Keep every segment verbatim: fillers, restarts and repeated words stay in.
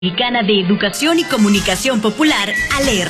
Mexicana de Educación y Comunicación Popular, ALER.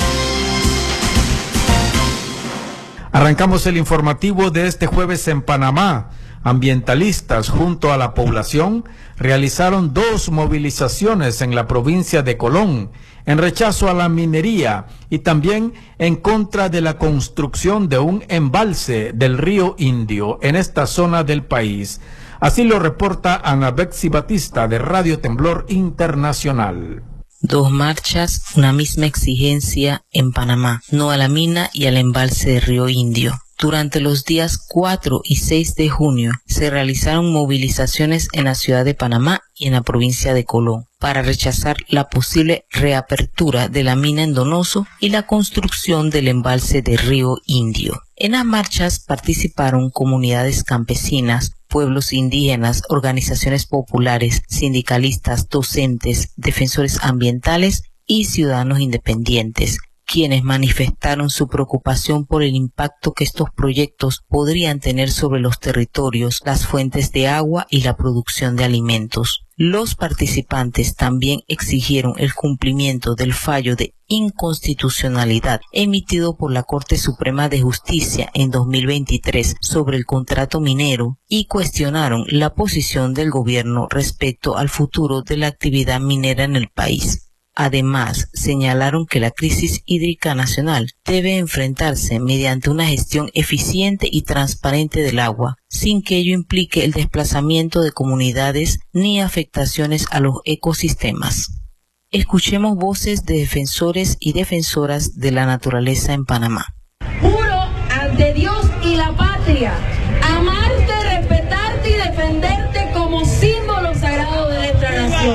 Arrancamos el informativo de este jueves en Panamá. Ambientalistas junto a la población realizaron dos movilizaciones en la provincia de Colón en rechazo a la minería y también en contra de la construcción de un embalse del río Indio en esta zona del país. Así lo reporta Ana Betsy Batista de Radio Temblor Internacional. Dos marchas, una misma exigencia en Panamá, no a la mina y al embalse del río Indio. Durante los días cuatro y seis de junio se realizaron movilizaciones en la ciudad de Panamá y en la provincia de Colón para rechazar la posible reapertura de la mina en Donoso y la construcción del embalse del río Indio. En las marchas participaron comunidades campesinas, pueblos indígenas, organizaciones populares, sindicalistas, docentes, defensores ambientales y ciudadanos independientes, quienes manifestaron su preocupación por el impacto que estos proyectos podrían tener sobre los territorios, las fuentes de agua y la producción de alimentos. Los participantes también exigieron el cumplimiento del fallo de inconstitucionalidad emitido por la Corte Suprema de Justicia en dos mil veintitrés sobre el contrato minero y cuestionaron la posición del gobierno respecto al futuro de la actividad minera en el país. Además, señalaron que la crisis hídrica nacional debe enfrentarse mediante una gestión eficiente y transparente del agua, sin que ello implique el desplazamiento de comunidades ni afectaciones a los ecosistemas. Escuchemos voces de defensores y defensoras de la naturaleza en Panamá. Juro ante Dios y la patria, amarte, respetarte y defenderte como símbolo sagrado de nuestra nación.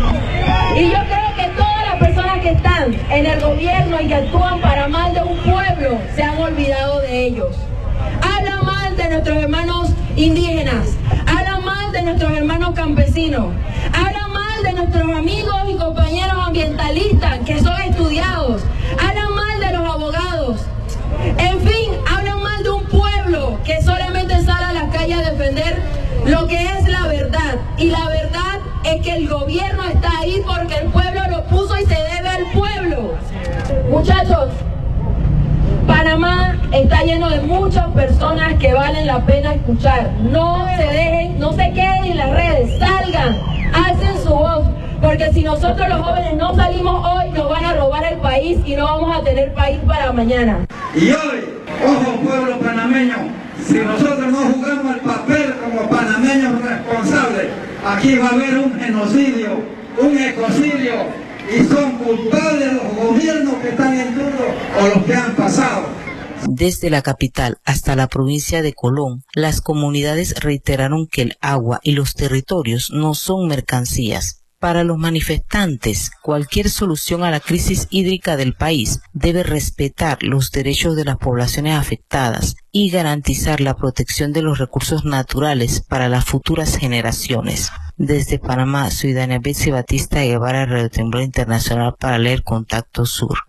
Y yo creo que todas las personas que están en el gobierno y que actúan para mal de un pueblo se han olvidado de ellos. Hablan mal de nuestros hermanos indígenas, hablan mal de nuestros hermanos campesinos, hablan mal de nuestros amigos y compañeros ambientalistas que son estudiados, hablan mal de los abogados, en fin, hablan mal de un pueblo que solamente sale a la calle a defender lo que es la verdad. Y la verdad es que el gobierno está ahí porque el pueblo lo puso y se debe al pueblo. Muchachos, Panamá está lleno de muchas personas que valen la pena escuchar. No se dejen, no se queden en las redes, salgan, alcen su voz, porque si nosotros los jóvenes no salimos hoy, nos van a robar el país y no vamos a tener país para mañana. Y hoy, ojo pueblo panameño, si nosotros no jugamos el papel como panameños responsables, aquí va a haber un genocidio, un ecocidio, y son culpables los gobiernos que están en turno o los que han pasado. Desde la capital hasta la provincia de Colón, las comunidades reiteraron que el agua y los territorios no son mercancías. Para los manifestantes, cualquier solución a la crisis hídrica del país debe respetar los derechos de las poblaciones afectadas y garantizar la protección de los recursos naturales para las futuras generaciones. Desde Panamá, soy Ana Betsy Batista Guevara, Radio Temblor Internacional para leer Contacto Sur.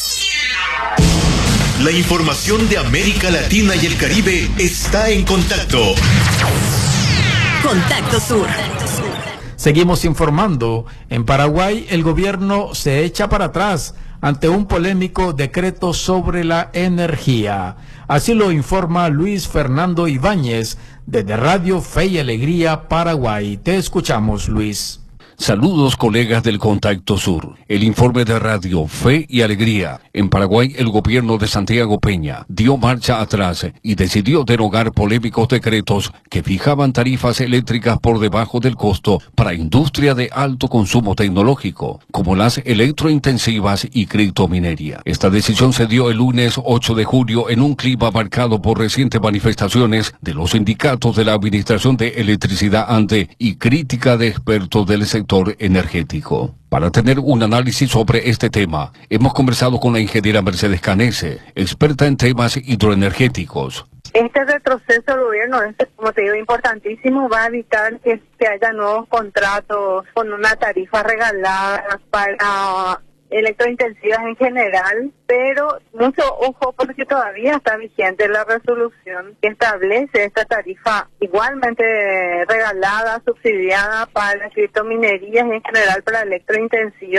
La información de América Latina y el Caribe está en Contacto. Contacto Sur. Seguimos informando. En Paraguay, el gobierno se echa para atrás ante un polémico decreto sobre la energía. Así lo informa Luis Fernando Ibáñez desde Radio Fe y Alegría, Paraguay. Te escuchamos, Luis. Saludos, colegas del Contacto Sur. El informe de Radio Fe y Alegría. En Paraguay, el gobierno de Santiago Peña dio marcha atrás y decidió derogar polémicos decretos que fijaban tarifas eléctricas por debajo del costo para industria de alto consumo tecnológico, como las electrointensivas y criptominería. Esta decisión se dio el lunes ocho de julio en un clima marcado por recientes manifestaciones de los sindicatos de la Administración de Electricidad ANDE y crítica de expertos del sector energético. Para tener un análisis sobre este tema, hemos conversado con la ingeniera Mercedes Canese, experta en temas hidroenergéticos. Este retroceso del gobierno es, como te digo, importantísimo. Va a evitar que se haya nuevos contratos con una tarifa regalada para electrointensivas en general, pero mucho ojo porque todavía está vigente la resolución que establece esta tarifa igualmente regalada, subsidiada para las criptominerías y en general para electrointensivas.